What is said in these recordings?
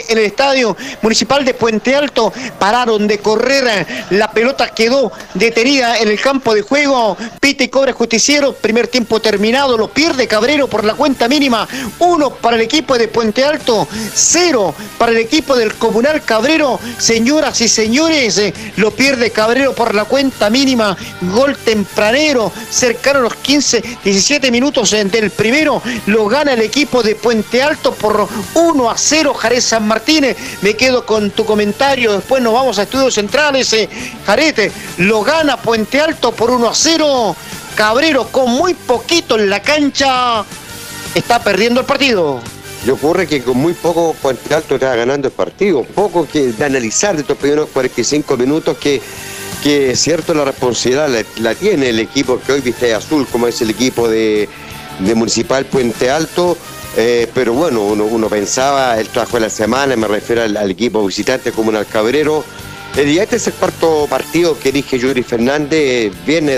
en el estadio municipal de Puente Alto. Pararon de correr, la pelota quedó detenida en el campo de juego. Pita y cobra Justiciero, primer tiempo terminado, lo pierde Cabrero por la cuenta mínima. 1 para el equipo de Puente Alto, 0 para el equipo del Comunal Cabrero. Señoras y señores, lo pierde Cabrero por la cuenta mínima. Gol tempranero, cercano a los 17 minutos del primero. Lo gana el equipo de Puente Alto por 1-0. Jared San Martín, me quedo con tu comentario. Después nos vamos a Estudios Centrales. Jared, lo gana Puente Alto por 1-0. Cabrero, con muy poquito en la cancha, está perdiendo el partido. Y ocurre que con muy poco Puente Alto está ganando el partido. Poco que de analizar de estos primeros 45 minutos que es cierto, la responsabilidad la tiene el equipo que hoy viste azul, como es el equipo de Municipal Puente Alto. Pero bueno, uno pensaba el trabajo de la semana, me refiero al equipo visitante Comunal Cabrero. Este es el cuarto partido que elige Yuri Fernández, viene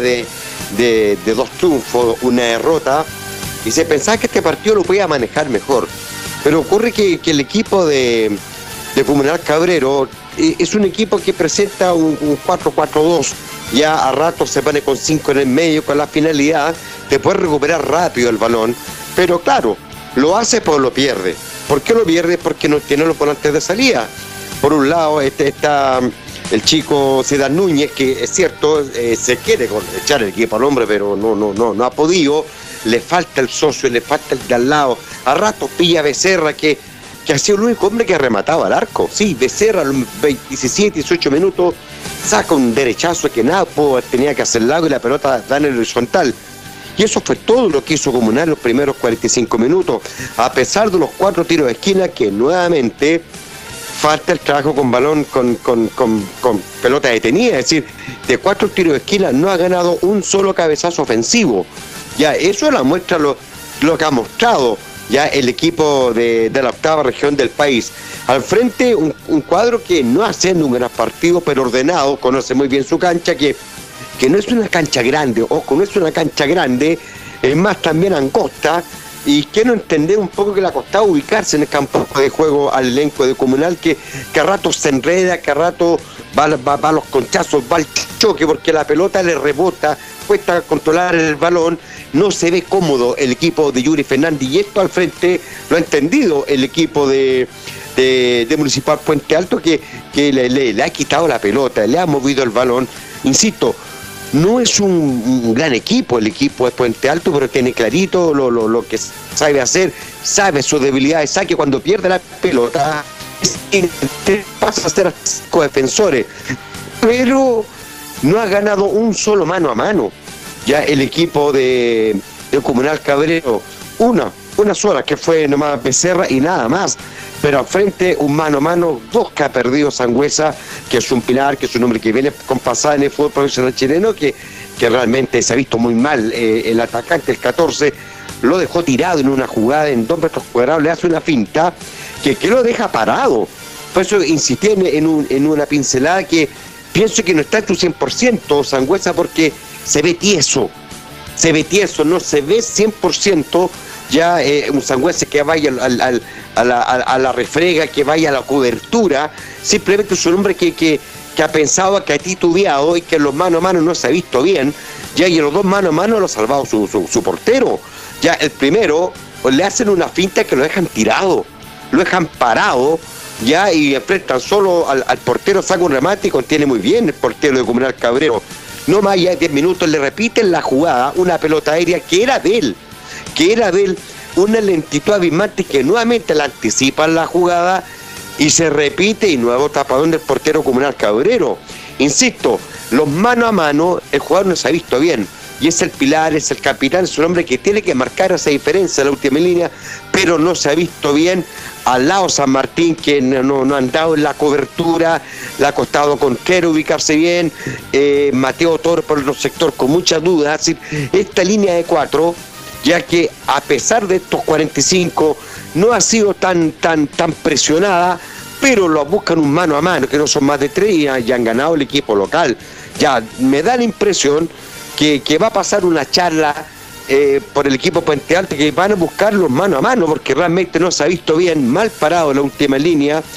de 2 triunfos, una derrota, y se pensaba que este partido lo podía manejar mejor. Pero ocurre que el equipo de Comunal Cabrero es un equipo que presenta un 4-4-2, ya a ratos se pone con 5 en el medio, con la finalidad de poder recuperar rápido el balón, pero claro, lo hace pero lo pierde. ¿Por qué lo pierde? Porque no tiene los volantes de salida. Por un lado está el chico Cedar Núñez, que es cierto, se quiere echar el equipo al hombre, pero no ha podido. Le falta el socio, le falta el de al lado. A ratos pilla Becerra, que ha sido el único hombre que remataba al arco. Sí, Becerra a los 17, 18 minutos saca un derechazo que nada tenía que hacer largo y la pelota da en el horizontal. Y eso fue todo lo que hizo Comunal los primeros 45 minutos, a pesar de los 4 tiros de esquina que nuevamente falta el trabajo con balón, con pelota detenida. Es decir, de 4 tiros de esquina no ha ganado un solo cabezazo ofensivo. Ya, eso la muestra lo que ha mostrado ya el equipo de la octava región del país. Al frente un cuadro que no haciendo un gran partido, pero ordenado, conoce muy bien su cancha, que no es una cancha grande, ojo, no es una cancha grande, es más también angosta, y quiero entender un poco que le ha costado ubicarse en el campo de juego al elenco de Comunal, que a rato se enreda, que a rato va a los conchazos, va al choque, porque la pelota le rebota, cuesta controlar el balón, no se ve cómodo el equipo de Yuri Fernández, y esto al frente lo ha entendido el equipo de Municipal Puente Alto, que le ha quitado la pelota, le ha movido el balón. Insisto, no es un gran equipo el equipo de Puente Alto, pero tiene clarito lo que sabe hacer, sabe sus debilidades, sabe que cuando pierde la pelota pasa a ser 5 defensores, pero no ha ganado un solo mano a mano. Ya el equipo de Comunal Cabrero, una sola, que fue nomás Becerra y nada más. Pero al frente, un mano a mano, 2 que ha perdido Sangüesa, que es un pilar, que es un hombre que viene con pasada en el fútbol profesional chileno, que realmente se ha visto muy mal. El atacante, el 14, lo dejó tirado en una jugada en 2 metros cuadrados, le hace una finta que lo deja parado. Por eso insistí en una pincelada que pienso que no está en su 100% Sangüesa, porque se ve tieso, no se ve 100%. Ya un Sangüesa que vaya a la refrega, que vaya a la cobertura, simplemente es un hombre que ha pensado, que ha titubeado y que en los mano a mano no se ha visto bien, ya, y en los 2 mano a mano lo ha salvado su portero. Ya el primero le hacen una finta que lo dejan tirado, lo dejan parado, ya, y enfrentan solo al portero, saca un remate y contiene muy bien el portero de Comunal Cabrero. No más allá de 10 minutos le repiten la jugada, una pelota aérea que era de él, una lentitud abismante que nuevamente la anticipa en la jugada y se repite, y nuevo tapadón del portero Comunal Cabrero. Insisto, los mano a mano, el jugador no se ha visto bien, y es el pilar, es el capitán, es un hombre que tiene que marcar esa diferencia en la última línea, pero no se ha visto bien. Al lado San Martín, que no han dado en la cobertura, le ha costado Conquero ubicarse bien, Mateo Toro por el sector con muchas dudas. Es decir, esta línea de 4, ya que a pesar de estos 45 no ha sido tan presionada, pero lo buscan un mano a mano, que no son más de 3 y han ganado el equipo local. Ya me da la impresión que va a pasar una charla por el equipo Puente Alto, que van a buscarlos mano a mano, porque realmente no se ha visto bien, mal parado la última línea.